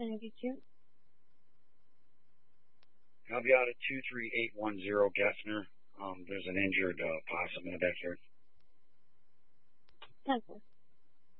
92. I'll be out at 23810 Gessner. There's an injured possum in the backyard. 10-4.